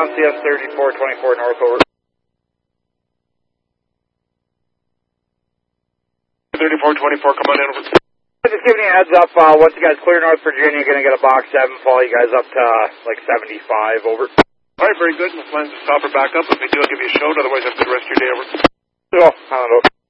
on CS 3424 north, over. 3424, come on in, over. Just giving you a heads up, once you guys clear North Virginia, you're going to get a box 7, follow you guys up to, like 75, over. Alright, very good. We'll plan to stop or back up. If we do, I'll give you a shout. Otherwise, have a good rest of your day, over. So, I don't know.